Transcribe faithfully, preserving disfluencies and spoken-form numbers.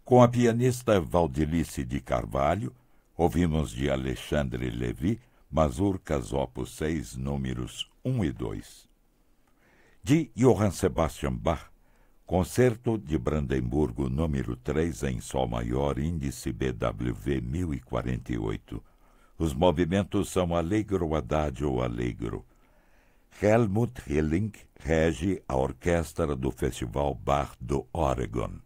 Com a pianista Valdilice de Carvalho, ouvimos de Alexandre Levy, Mazurcas Opus seis, números um e dois. De Johann Sebastian Bach, Concerto de Brandemburgo número três em Sol maior, índice B W V mil e quarenta e oito. Os movimentos são Allegro Adagio Allegro. Helmut Hilling rege a orquestra do Festival Bach do Oregon.